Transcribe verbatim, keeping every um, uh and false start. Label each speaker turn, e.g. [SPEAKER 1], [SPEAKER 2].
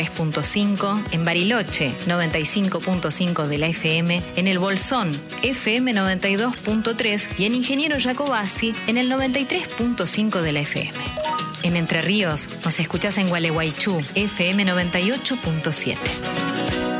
[SPEAKER 1] tres punto cinco, en Bariloche noventa y cinco punto cinco de la F M, en El Bolsón F M noventa y dos punto tres y en Ingeniero Jacobasi en el noventa y tres punto cinco de la F M. En Entre Ríos nos escuchás en Gualeguaychú F M noventa y ocho punto siete.